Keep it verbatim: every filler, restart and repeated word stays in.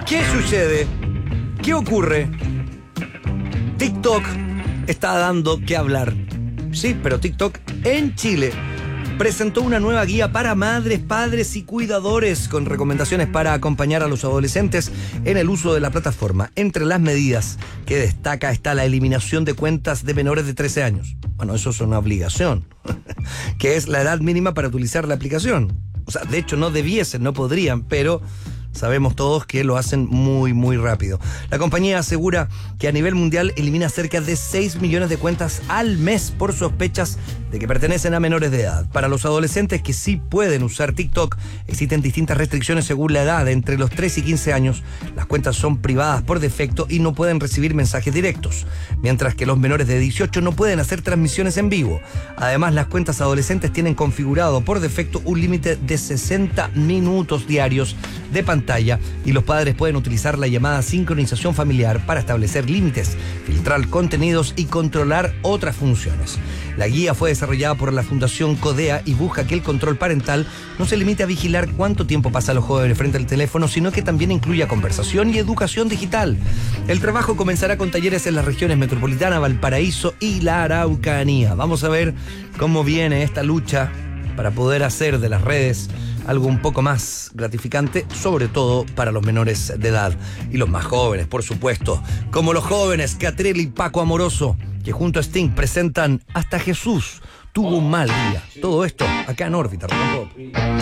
¿Qué sucede? ¿Qué ocurre? TikTok está dando que hablar. Sí, pero TikTok en Chile presentó una nueva guía para madres, padres y cuidadores con recomendaciones para acompañar a los adolescentes en el uso de la plataforma. Entre las medidas que destaca está la eliminación de cuentas de menores de trece años. Bueno, eso es una obligación, que es la edad mínima para utilizar la aplicación. O sea, de hecho no debiesen, no podrían, pero sabemos todos que lo hacen muy, muy rápido. La compañía asegura que a nivel mundial elimina cerca de seis millones de cuentas al mes por sospechas de que pertenecen a menores de edad. Para los adolescentes que sí pueden usar TikTok, existen distintas restricciones según la edad. Entre los tres y quince años, las cuentas son privadas por defecto y no pueden recibir mensajes directos, mientras que los menores de dieciocho no pueden hacer transmisiones en vivo. Además, las cuentas adolescentes tienen configurado por defecto un límite de sesenta minutos diarios de pantalla y los padres pueden utilizar la llamada sincronización familiar para establecer límites, filtrar contenidos y controlar otras funciones. La guía fue desarrollada por la Fundación Codea y busca que el control parental no se limite a vigilar cuánto tiempo pasan los jóvenes frente al teléfono, sino que también incluya conversación y educación digital. El trabajo comenzará con talleres en las regiones metropolitana, Valparaíso y la Araucanía. Vamos a ver cómo viene esta lucha para poder hacer de las redes algo un poco más gratificante, sobre todo para los menores de edad y los más jóvenes, por supuesto, como los jóvenes Catriel y Paco Amoroso, que junto a Sting presentan Hasta Jesús tuvo un mal día. Todo esto acá en Órbita Rock and Pop.